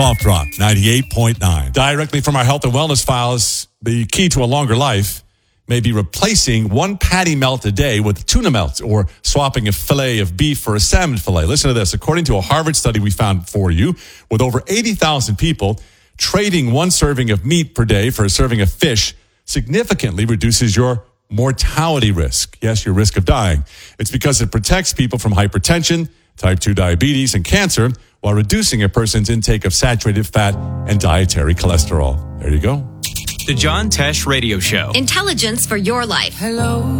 Soft Rock 98.9. Directly from our health and wellness files, the key to a longer life may be replacing one patty melt a day with tuna melt or swapping a fillet of beef for a salmon fillet. Listen to this. According to a Harvard study we found for you, with over 80,000 people, trading one serving of meat per day for a serving of fish significantly reduces your mortality risk. Yes, your risk of dying. It's because it protects people from hypertension, type 2 diabetes, and cancer while reducing a person's intake of saturated fat and dietary cholesterol. There you go. The John Tesh Radio Show. Intelligence for your life. Hello.